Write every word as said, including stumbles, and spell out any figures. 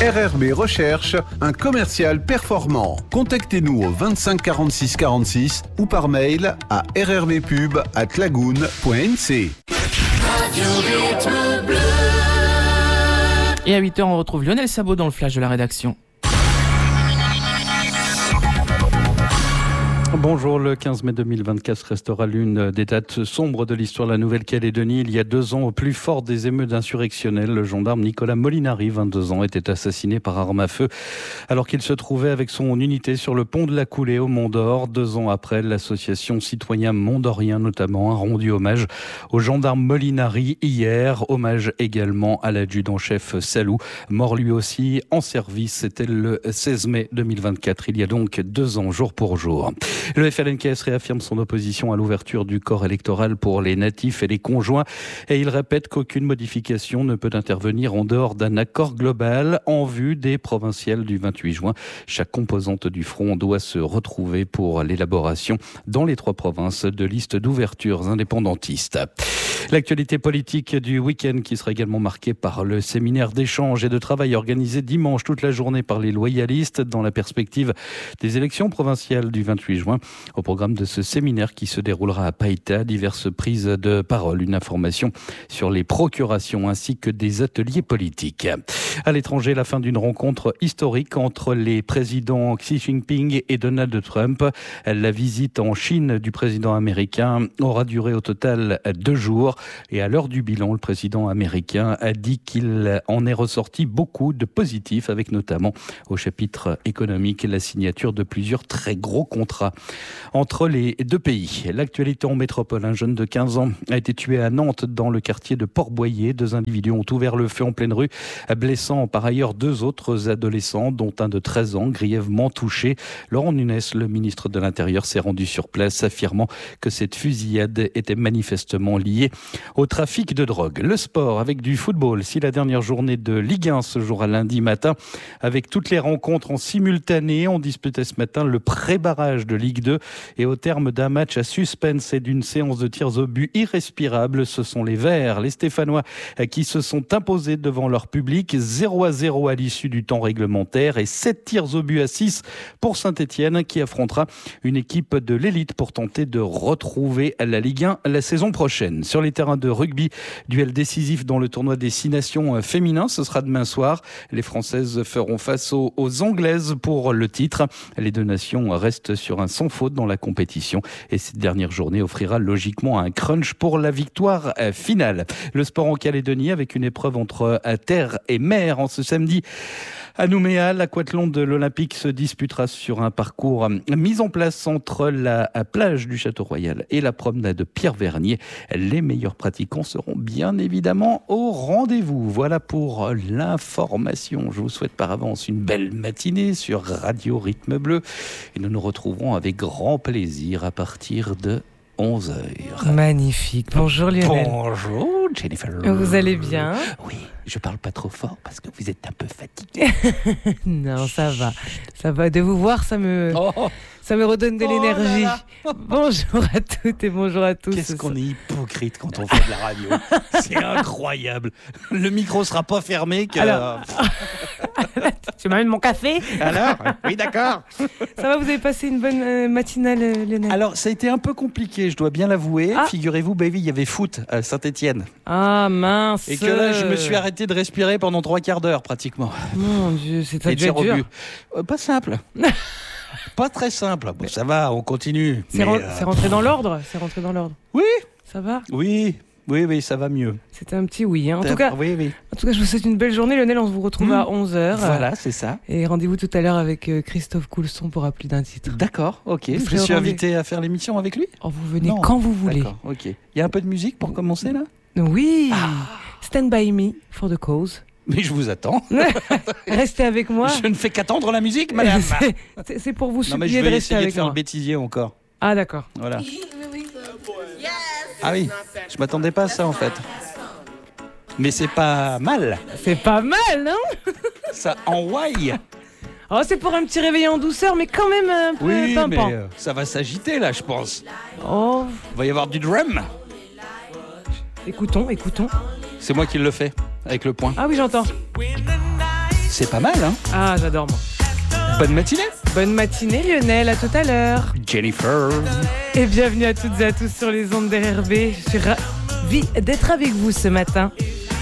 R R B Recherche, un commercial performant. Contactez-nous au vingt-cinq quarante-six quarante-six ou par mail à rrbpub arobase lagoon point n c. Et à huit heures, on retrouve Lionel Sabot dans le flash de la rédaction. Bonjour, le quinze mai deux mille vingt-quatre restera l'une des dates sombres de l'histoire de la Nouvelle-Calédonie. Il y a deux ans, au plus fort des émeutes insurrectionnelles, le gendarme Nicolas Molinari, vingt-deux ans, était assassiné par arme à feu alors qu'il se trouvait avec son unité sur le pont de la Coulée au Mont-d'Or. Deux ans après, l'association citoyen Mont-d'Orien notamment a rendu hommage au gendarme Molinari hier. Hommage également à l'adjudant-chef Salou, mort lui aussi en service. C'était le seize mai deux mille vingt-quatre, il y a donc deux ans, jour pour jour. Le F L N K S réaffirme son opposition à l'ouverture du corps électoral pour les natifs et les conjoints et il répète qu'aucune modification ne peut intervenir en dehors d'un accord global en vue des provinciales du vingt-huit juin. Chaque composante du front doit se retrouver pour l'élaboration dans les trois provinces de listes d'ouvertures indépendantistes. L'actualité politique du week-end qui sera également marquée par le séminaire d'échange et de travail organisé dimanche toute la journée par les loyalistes dans la perspective des élections provinciales du vingt-huit juin. Au programme de ce séminaire qui se déroulera à Païta, diverses prises de parole, une information sur les procurations ainsi que des ateliers politiques. À l'étranger, la fin d'une rencontre historique entre les présidents Xi Jinping et Donald Trump. La visite en Chine du président américain aura duré au total deux jours. Et à l'heure du bilan, le président américain a dit qu'il en est ressorti beaucoup de positifs, avec notamment au chapitre économique la signature de plusieurs très gros contrats entre les deux pays. L'actualité en métropole, un jeune de quinze ans a été tué à Nantes dans le quartier de Port-Boyer. Deux individus ont ouvert le feu en pleine rue, blessant par ailleurs deux autres adolescents, dont un de treize ans, grièvement touché. Laurent Nunez, le ministre de l'Intérieur, s'est rendu sur place, affirmant que cette fusillade était manifestement liée au trafic de drogue. Le sport avec du football. Si la dernière journée de Ligue un se jouera lundi matin, avec toutes les rencontres en simultané, on disputait ce matin le pré-barrage de Ligue deux et au terme d'un match à suspense et d'une séance de tirs au but irrespirable, ce sont les Verts, les Stéphanois, qui se sont imposés devant leur public, zéro à zéro à l'issue du temps réglementaire et sept tirs au but à six pour Saint-Étienne qui affrontera une équipe de l'élite pour tenter de retrouver la Ligue un la saison prochaine. Sur les terrains de rugby, duel décisif dans le tournoi des Six Nations féminins, ce sera demain soir. Les Françaises feront face aux, aux Anglaises pour le titre. Les deux nations restent sur un sans faute dans la compétition et cette dernière journée offrira logiquement un crunch pour la victoire finale. Le sport en Calédonie avec une épreuve entre terre et mer en ce samedi. À Nouméa, l'aquathlon de l'Olympique se disputera sur un parcours mis en place entre la plage du Château-Royal et la promenade de Pierre-Vernier. Les meilleurs pratiquants seront bien évidemment au rendez-vous. Voilà pour l'information. Je vous souhaite par avance une belle matinée sur Radio Rythme Bleu et nous nous retrouverons avec grand plaisir à partir de onze heures. Magnifique. Bonjour Lionel. Bonjour Jennifer. Vous allez bien? Oui, je parle pas trop fort parce que vous êtes un peu fatigué. Non, ça va. Ça va. De vous voir, ça me, oh. ça me redonne de oh l'énergie. Là là. Bonjour à toutes et bonjour à tous. Qu'est-ce qu'on est hypocrite quand on fait de la radio. C'est incroyable. Le micro sera pas fermé que... Alors... Tu m'amènes mon café? Alors? Oui, d'accord. Ça va, vous avez passé une bonne euh, matinale, Lionel? Alors, ça a été un peu compliqué, je dois bien l'avouer. Ah. Figurez-vous, baby, il y avait foot à Saint-Étienne. Ah, mince. Et que là, je me suis arrêté de respirer pendant trois quarts d'heure, pratiquement. Mon Dieu, c'est ça dur. Euh, pas simple. Pas très simple. Bon, ça va, on continue. C'est, ren- euh... c'est rentré dans l'ordre? C'est rentré dans l'ordre. Oui. Ça va? Oui. Oui, oui, ça va mieux. C'était un petit oui. Hein. En, tout cas, oui, oui. en tout cas, je vous souhaite une belle journée. Lionel, on vous retrouve mmh. à onze heures. Voilà, c'est ça. Et rendez-vous tout à l'heure avec Christophe Coulson pour plus d'un titre. D'accord, ok. Vous je suis invité à faire l'émission avec lui? Oh, vous venez non. quand vous voulez. D'accord, ok. Il y a un peu de musique pour commencer, là? Oui. Ah. Stand by me for the cause. Mais je vous attends. Restez avec moi. Je ne fais qu'attendre la musique, madame. c'est, c'est pour vous supplier non, mais je vais de rester essayer avec de faire moi. le bêtisier encore. Ah, d'accord. Voilà. Ah oui, je m'attendais pas à ça en fait. Mais c'est pas mal. C'est pas mal, non? Ça envoie. Oh, c'est pour un petit réveil en douceur, mais quand même un peu oui, pimpant. Mais euh, ça va s'agiter là, je pense. Oh. Il va y avoir du drum. Écoutons, écoutons. C'est moi qui le fais, avec le point. Ah oui, j'entends. C'est pas mal, hein? Ah, j'adore moi. Bonne matinée. Bonne matinée Lionel, à tout à l'heure. Jennifer. Et bienvenue à toutes et à tous sur les ondes d'R R B. Je suis ravie d'être avec vous ce matin.